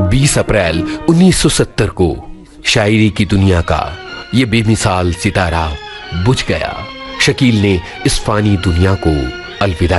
20 अप्रैल 1970 को शायरी की दुनिया का ये बेमिसाल सितारा बुझ गया। शकील ने इस फानी दुनिया को अलविदा